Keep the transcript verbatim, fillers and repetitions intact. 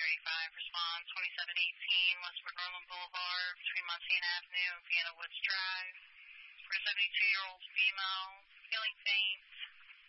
eighty-five, respond twenty-seven eighteen Westwood Norland Boulevard between Montana Avenue and Vienna Woods Drive for a seventy-two-year-old female, feeling faint,